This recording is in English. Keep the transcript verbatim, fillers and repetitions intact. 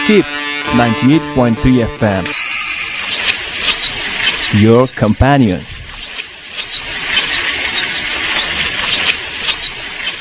Keep ninety-eight point three F M, your companion.